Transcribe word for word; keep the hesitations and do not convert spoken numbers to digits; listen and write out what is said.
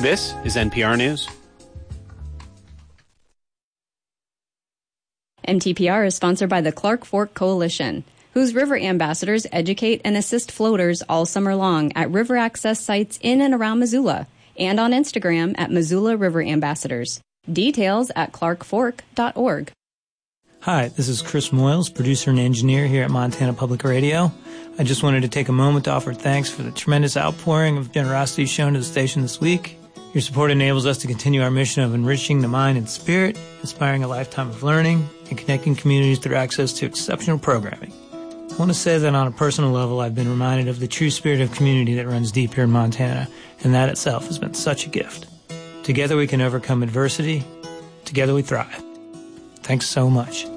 This is N P R News. M T P R is sponsored by the Clark Fork Coalition, whose river ambassadors educate and assist floaters all summer long at river access sites in and around Missoula, and on Instagram at Missoula River Ambassadors. Details at clark fork dot org. Hi, this is Chris Moyles, producer and engineer here at Montana Public Radio. I just wanted to take a moment to offer thanks for the tremendous outpouring of generosity shown to the station this week. Your support enables us to continue our mission of enriching the mind and spirit, inspiring a lifetime of learning, and connecting communities through access to exceptional programming. I want to say that on a personal level, I've been reminded of the true spirit of community that runs deep here in Montana, and that itself has been such a gift. Together we can overcome adversity. Together we thrive. Thanks so much.